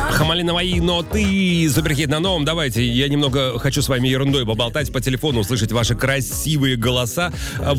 Хамали Наваи, но ты суперхит на новом. Давайте, я немного хочу с вами ерундой поболтать по телефону, услышать ваши красивые голоса.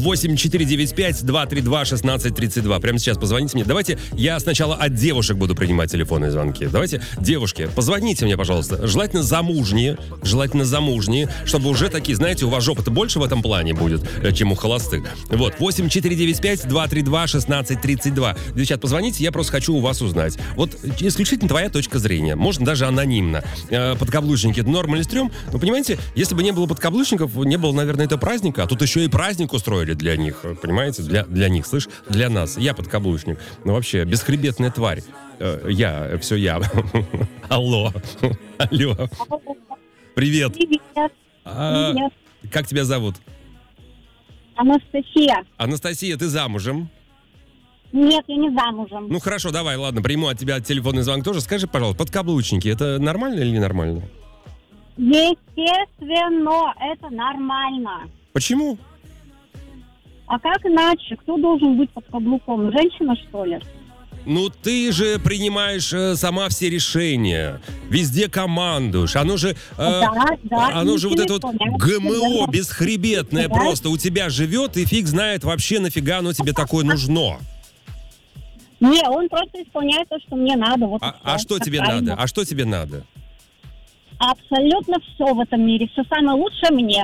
8495-232-1632. Прямо сейчас позвоните мне. Давайте я сначала от девушек буду принимать телефонные звонки. Давайте, девушки, позвоните мне, пожалуйста. Желательно замужние, чтобы уже такие, знаете, у вас жопа-то больше в этом плане будет, чем у холостых. Вот, 8495-232-1632. Девчат, позвоните, я просто хочу у вас узнать. Вот исключительно твоя точка зрения. Можно даже анонимно. Подкаблучники — это норм или стрём? Вы понимаете, если бы не было подкаблучников, не было, наверное, этого праздника. А тут еще и праздник устроили для них. Понимаете? Для них, слышь? Для нас. Я подкаблучник. Ну, вообще, бесхребетная тварь. Я. Алло. Алло. Привет. Привет. Привет. Как тебя зовут? Анастасия. Анастасия, ты замужем? Нет, я не замужем. Ну хорошо, давай, ладно, приму от тебя телефонный звонок тоже. Скажи, пожалуйста, подкаблучники, это нормально или ненормально? Естественно, это нормально. Почему? А как иначе? Кто должен быть под каблуком? Женщина, что ли? Ну ты же принимаешь сама все решения, везде командуешь. Оно же, оно же вот это вот ГМО бесхребетное просто у тебя живет, и фиг знает вообще нафига оно тебе такое нужно. Не, он просто исполняет то, что мне надо. Вот что тебе надо? А что тебе надо? Абсолютно все в этом мире. Все самое лучшее мне.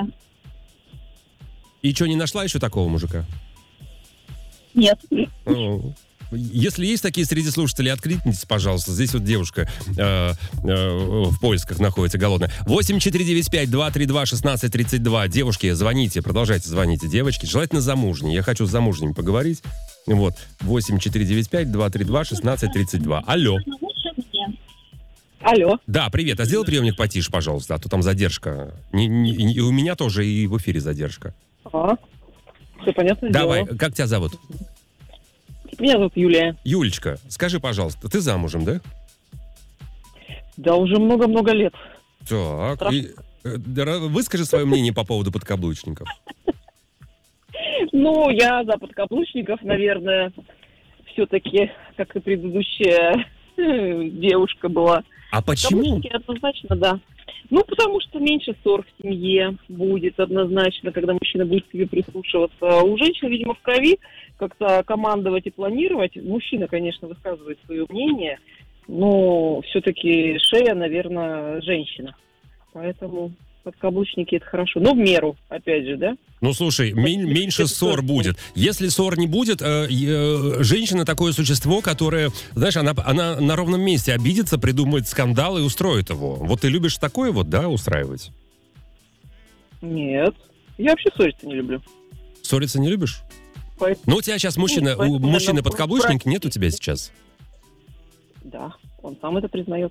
И что, не нашла еще такого мужика? Нет. Если есть такие среди слушателей, откликнитесь, пожалуйста. Здесь вот девушка в поисках находится, голодная. 8495-232-1632. Девушки, звоните, продолжайте звоните. Девочки, желательно замужние. Я хочу с замужними поговорить. Вот, 8495-232-1632. Алло. Алло. Да, привет. А сделай приемник потише, пожалуйста, а то там задержка. У меня тоже и в эфире задержка. Все понятно. Давай, дело. как тебя зовут? Меня зовут Юлия. Юлечка, скажи, пожалуйста, ты замужем, да? Да, уже много-много лет. Так, выскажи свое мнение по поводу подкаблучников. Ну, я за подкаблучников, наверное, все-таки, как и предыдущая девушка была. А почему? Подкаблучники однозначно, да. Ну, потому что меньше ссор в семье будет однозначно, когда мужчина будет к себе прислушиваться. У женщин, видимо, в крови как-то командовать и планировать. Мужчина, конечно, высказывает свое мнение, но все-таки шея, наверное, женщина. Поэтому подкаблучники — это хорошо. Но в меру, опять же, да? Ну, слушай, меньше ссор будет. Если ссор не будет, женщина такое существо, которое, знаешь, она на ровном месте обидится, придумает скандал и устроит его. Вот ты любишь такое вот, да, устраивать? Нет. Я вообще ссориться не люблю. Ссориться не любишь? Ну, у тебя сейчас мужчина-подкаблучник нет у тебя сейчас? Да, он сам это признает.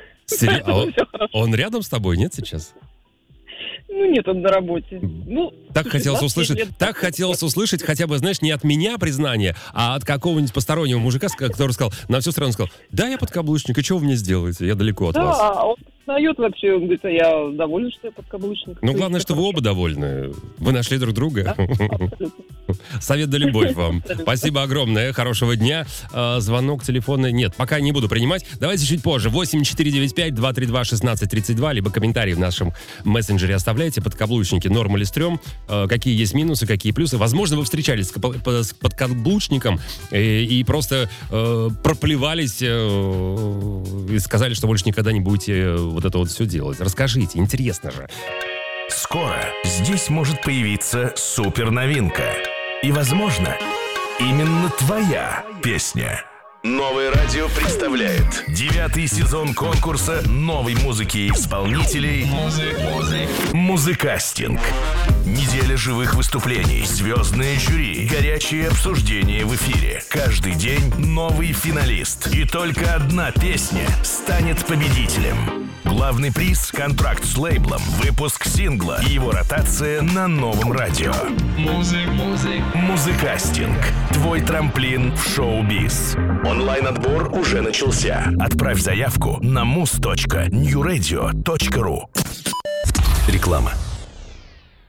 Он рядом с тобой, нет, сейчас? Ну, нет, он на работе. Так хотелось услышать хотя бы, знаешь, не от меня признание, а от какого-нибудь постороннего мужика, который сказал, на всю страну сказал: да, я подкаблучник, и что вы мне сделаете? Я далеко от вас. Да, он признает вообще, он говорит, а я доволен, что я подкаблучник. Ну, главное, что вы оба довольны. Вы нашли друг друга. Да, абсолютно. Совет да любовь вам. Спасибо огромное, хорошего дня. Звонок телефона нет, пока не буду принимать. Давайте чуть позже. 8495-232-1632, либо комментарии в нашем мессенджере оставляйте. Подкаблучники, норм или стрём, какие есть минусы, какие плюсы. Возможно, вы встречались с подкаблучником и просто проплевались и сказали, что больше никогда не будете вот это вот все делать. Расскажите, интересно же. Скоро здесь может появиться суперновинка. И, возможно, именно твоя песня. Новое радио представляет 9-й сезон конкурса новой музыки и исполнителей «Музыкастинг». Неделя живых выступлений, звездное жюри, горячие обсуждения в эфире. Каждый день новый финалист. И только одна песня станет победителем. Главный приз – контракт с лейблом, выпуск сингла и его ротация на новом радио. Музыкастинг. Твой трамплин в шоу-биз. Онлайн-отбор уже начался. Отправь заявку на muz.newradio.ru. Реклама.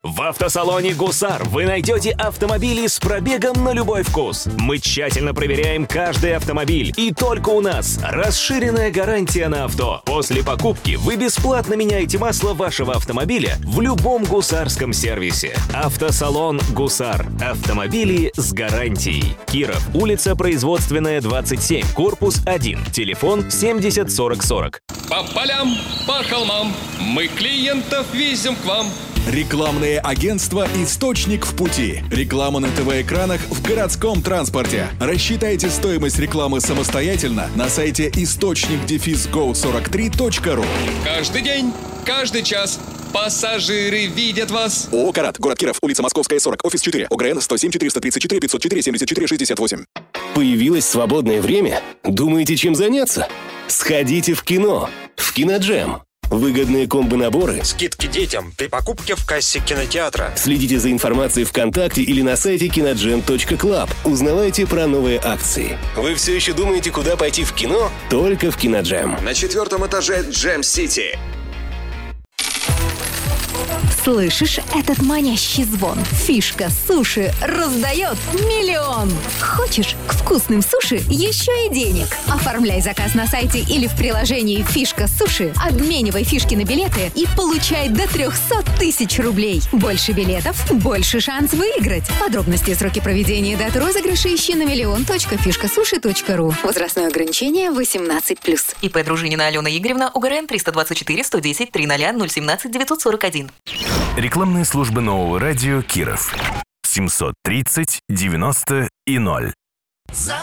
В автосалоне «Гусар» вы найдете автомобили с пробегом на любой вкус. Мы тщательно проверяем каждый автомобиль. И только у нас расширенная гарантия на авто. После покупки вы бесплатно меняете масло вашего автомобиля в любом гусарском сервисе. Автосалон «Гусар». Автомобили с гарантией. Киров, улица Производственная, 27, корпус 1. Телефон 70 40 40. По полям, по холмам, мы клиентов везем к вам. Рекламное агентство «Источник в пути». Реклама на ТВ-экранах в городском транспорте. Рассчитайте стоимость рекламы самостоятельно на сайте источник-go43.ru. Каждый день, каждый час пассажиры видят вас. ООО «Карат», город Киров, улица Московская, 40, офис 4, ОГРН 107 434 504 74 68. Появилось свободное время? Думаете, чем заняться? Сходите в кино. В Киноджем. Выгодные комбо-наборы. Скидки детям при покупке в кассе кинотеатра. Следите за информацией ВКонтакте или на сайте kinogem.club. Узнавайте про новые акции. Вы все еще думаете, куда пойти в кино? Только в Киноджем. На 4-м этаже Джем-Сити. Слышишь этот манящий звон? Фишка суши раздает миллион. Хочешь к вкусным суши еще и денег? Оформляй заказ на сайте или в приложении «Фишка суши», обменивай фишки на билеты и получай до 300 тысяч рублей. Больше билетов, больше шанс выиграть. Подробности и сроки проведения и даты розыгрыша ищи на million.fishkasushi.ru. Возрастное ограничение 18+. ИП Дружинина Алена Игоревна, УГРН 324 110 300 017 941. Рекламные службы нового радио Киров. 730 90 и 0.